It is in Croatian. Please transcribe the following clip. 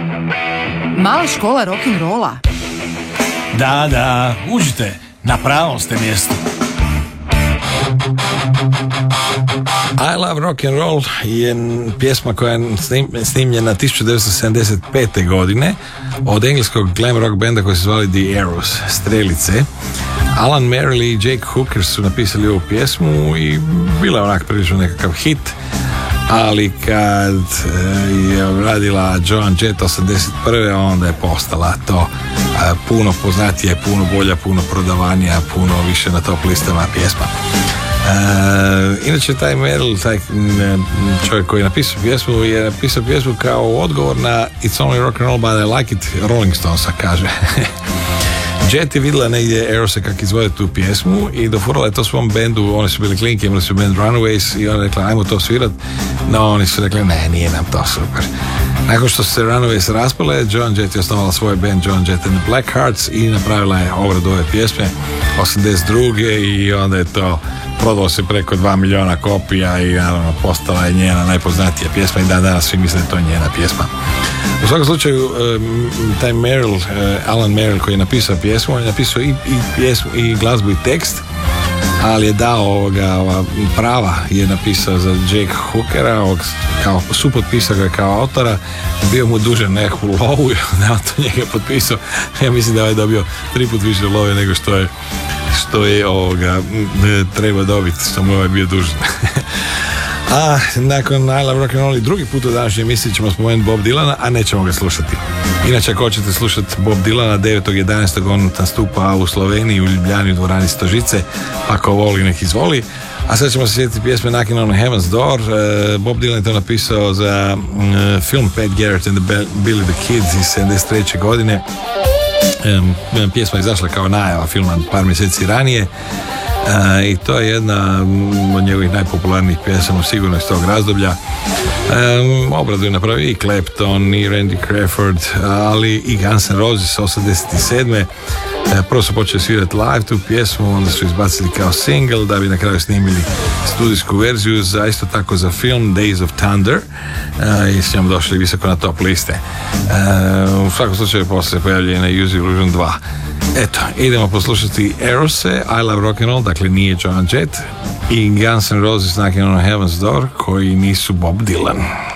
Mala škola rock'n'rolla. Da, uđite, na pravom ste mjestu. I Love Rock and Roll je pjesma koja je snimljena 1975. godine od engleskog glam rock benda koji se zvali The Arrows, Strelice. Alan Merrill i Jake Hooker su napisali ovu pjesmu i bila je onak prilično nekakav hit, ali kad je obradila Joan Jett 81. onda je postala to puno poznatija, puno bolja, puno prodavanija, puno više na top listama pjesma. Inače taj Merrill, taj čovjek koji je napisao pjesmu kao odgovor na It's Only Rock and Roll but I Like It Rolling Stonesa, kaže. Jett je vidjela negdje Aerose kako izvode tu pjesmu i dofurala je to svom bendu. Oni su bili klinki, imali su band Runaways i ona rekla ajmo to svirat, no oni su rekli ne, nije nam to super. Nakon što su se Runaways raspale, Joan Jett je osnovala svoj band Joan Jett and the Blackhearts i napravila je obradu ove pjesme 82. i onda je to prodalo se preko 2 miliona kopija i naravno postala je njena najpoznatija pjesma i danas svi misle da je to njena pjesma. U svakom slučaju taj Merrill, Alan Merrill koji je napisao pjesmu, on je napisao i pjesmu i glazbu i tekst, ali je dao prava je napisao za Jake Hookera, kao supotpisao ga kao autora, bio mu dužan neku lovu i onda on to njega potpisao. Ja mislim da je dobio 3 puta više love nego što je treba dobiti, što mu je bio dužan. A nakon I Love Rock and Roll i drugi put u današnjoj emisiji ćemo spomenuti Bob Dylana, a nećemo ga slušati. Inače, ako hoćete slušati Bob Dylana 9.11. on nastupa u Sloveniji u Ljubljani u dvorani Stožice, ako voli nek izvoli. A sad ćemo se sjetiti pjesme Knocking on Heaven's Door. Bob Dylan je to napisao za film Pat Garrett and Billy the Kids iz 73. godine. Pjesma je izašla kao najava filma par mjeseci ranije. I to je jedna od njegovih najpopularnijih pjesama sigurno iz tog razdoblja. Obradu je napravio i Clapton i Randy Crawford, ali i Guns N' Roses 87. Prvo su počeli svirati live tu pjesmu, onda su izbacili kao single da bi na kraju snimili studijsku verziju za isto tako za film Days of Thunder i s njom došli visoko na top liste. U svakom slučaju poslije se pojavljaju na Use Illusion 2. Eto, idemo poslušati Aerose, I Love Rock and Roll, dakle nije Joan Jett, i Guns N' Roses Knocking on Heaven's Door, koji nisu Bob Dylan.